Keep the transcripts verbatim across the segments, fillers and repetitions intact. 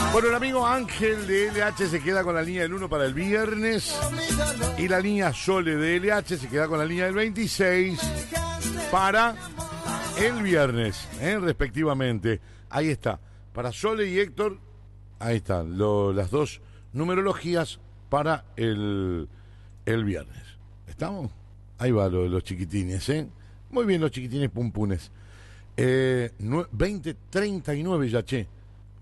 Bueno, el amigo Ángel de L H se queda con la línea del uno para el viernes. Y la línea Sole de L H se queda con la línea del veintiséis para el viernes, ¿eh? respectivamente. Ahí está. Para Sole y Héctor, ahí están lo, las dos numerologías para el, el viernes. ¿Estamos? Ahí va lo, los chiquitines, ¿eh? Muy bien, los chiquitines pumpunes. Eh, veinte treinta y nueve ya, che.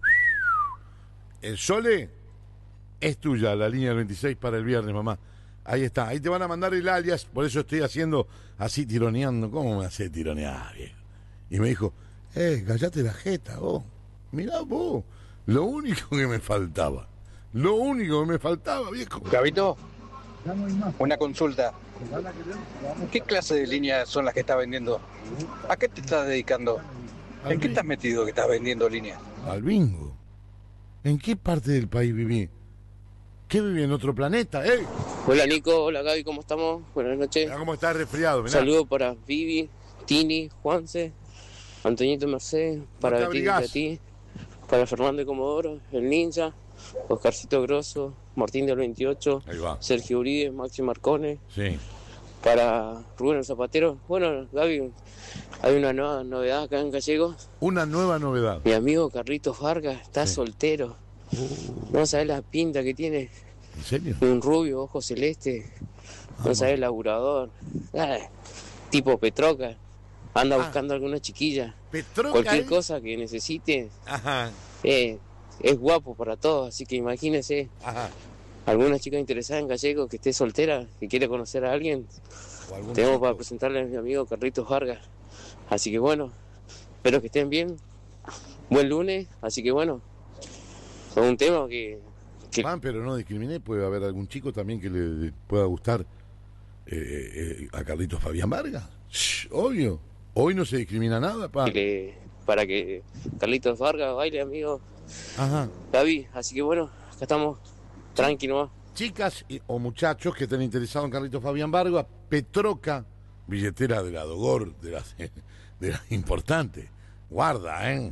El Sole es tuya, la línea del veintiséis para el viernes, mamá. Ahí está, ahí te van a mandar el alias, por eso estoy haciendo así, tironeando. ¿Cómo me hace tironear, viejo? Y me dijo, eh, callate la jeta, vos. Mirá vos, lo único que me faltaba. Lo único que me faltaba, viejo. Gabito, una consulta. ¿Qué clase de líneas son las que estás vendiendo? ¿A qué te estás dedicando? ¿En qué estás metido que estás vendiendo líneas? Al bingo. ¿En qué parte del país viví? ¿Qué viví en otro planeta, eh? Hola Nico, hola Gaby, ¿cómo estamos? Buenas noches. Mirá cómo está resfriado, mirá. Saludos para Vivi, Tini, Juanse, Antoñito Mercedes, para No te ti, para ti, para Fernando de Comodoro, el Ninja, Oscarcito Grosso, Martín del veintiocho, Ahí va. Sergio Uribe, Maxi Marcone, Sí. para Rubén el Zapatero. Bueno, Gaby, hay una nueva novedad acá en Gallegos. Una nueva novedad. Mi amigo Carlitos Vargas está Sí. soltero. No sabes la pinta que tiene. ¿En serio? Un rubio, ojo celeste. No Ah, sabes, laburador. Ah, tipo Petroca. Anda Ah. buscando alguna chiquilla. Petroca. Cualquier ¿eh? cosa que necesite. Ajá, Eh, es guapo para todos. Así que imagínese ajá. alguna chica interesada en Gallego que esté soltera, que quiere conocer a alguien. O algún Tenemos chico. para presentarle a mi amigo Carlitos Vargas. Así que bueno, espero que estén bien. Buen lunes. Así que bueno, es un tema que... que... Man, pero no discriminé, puede haber algún chico también que le, le pueda gustar eh, eh, a Carlitos Fabián Vargas. Shh, obvio. Hoy no se discrimina nada, pa. que le- para que Carlitos Vargas baile, amigo Ajá. David. Así que bueno, acá estamos, tranqui nomás. Chicas y- o muchachos que estén interesados en Carlitos Fabián Vargas, Petroca, billetera de la Dogor, de las de las importantes. Guarda, ¿eh?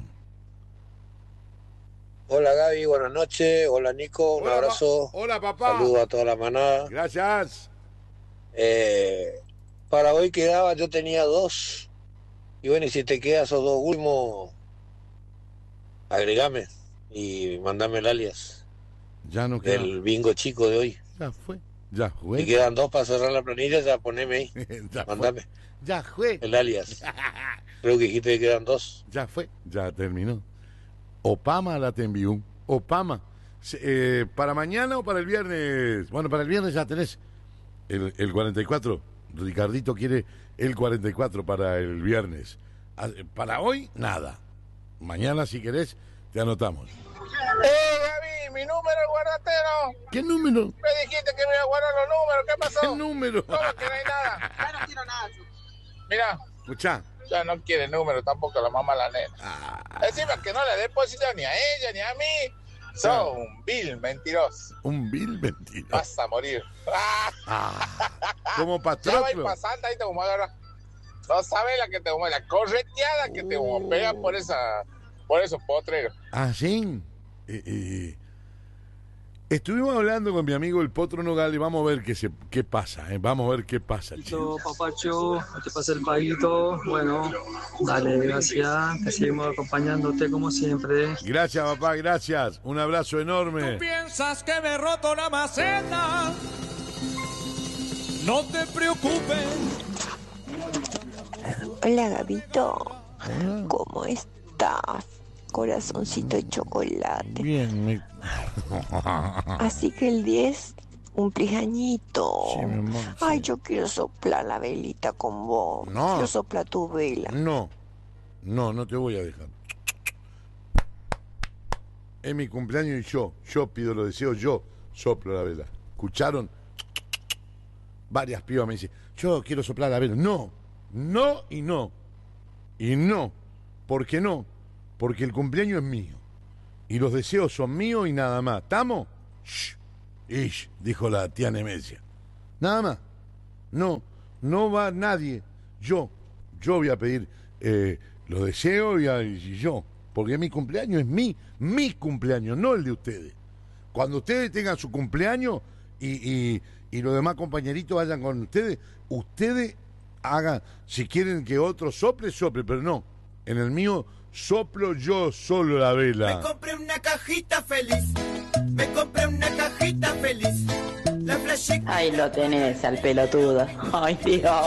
Hola Gaby, buenas noches. Hola Nico, un Hola, abrazo. pa- Hola, papá. Saludos a toda la manada. Gracias. Eh, para hoy quedaba, yo tenía dos. Y bueno, y si te quedan esos dos últimos, agregame y mandame el alias Ya no queda. del bingo chico de hoy. Ya fue. Ya fue. Y quedan dos para cerrar la planilla, ya poneme ahí. Ya fue. Mandame Ya fue. el alias. Creo que dijiste que quedan dos. Ya fue. Ya terminó. Opama la te envió. Opama. Se- eh, ¿Para mañana o para el viernes? Bueno, para el viernes ya tenés el, el cuarenta y cuatro. Ricardito quiere el cuarenta y cuatro para el viernes. Ah, Para hoy, nada. Mañana, si querés, te anotamos. ¡Eh, Gaby! ¡Mi número, guardatero! ¿Qué número? Me dijiste que me iba a guardar los números, ¿qué pasó? ¿Qué número? ¿Cómo que no hay nada? Ya no quiero nada. Mira, Escuchá. ya no quiere número tampoco la mamá la nena. Ah, Encima que no le deposito ni a ella ni a mí. Claro. Sos un vil mentiroso. un vil mentira. Vas a morir. ¡Ah! Ah, como Ya va a ir Patroclo. pasando, ahí te como agarra. No sabes la que te como, la correteada que te como pega por esa, por esos potreros. Ah, sí. Eh, eh, estuvimos hablando con mi amigo el Potro Nogales. Vamos a ver qué, se, qué pasa. eh, Vamos a ver qué pasa. che. Listo, papacho, te pasé el paguito. Bueno, dale, gracias. Que seguimos acompañándote como siempre. Gracias, papá, gracias. Un abrazo enorme. Piensas que me he roto la maceta. No te preocupes. Hola Gabito, ¿cómo estás? Corazoncito de chocolate. Bien, me... Así que el diez, un añito. Sí, mi amor, sí. Ay, yo quiero soplar la velita con vos. No. Quiero soplar tu vela. No, no, no te voy a dejar. Es mi cumpleaños y yo, yo pido los deseos, yo soplo la vela. ¿Escucharon? Varias pibas me dicen, yo quiero soplar la vela. No, no y no. Y no. ¿Por qué no? Porque el cumpleaños es mío. Y los deseos son míos y nada más. ¿Estamos? Shh. Ish, dijo la tía Nemesia. Nada más. No, no va nadie. Yo, yo voy a pedir eh, los deseos y, a- y yo. porque mi cumpleaños es mi, mi cumpleaños, no el de ustedes. Cuando ustedes tengan su cumpleaños y, y, y los demás compañeritos vayan con ustedes, ustedes hagan, si quieren que otro sople, sople, pero no, en el mío soplo yo solo la vela. Me compré una cajita feliz, me compré una cajita feliz. La flashé... Ahí lo tenés al pelotudo. Ay, Dios.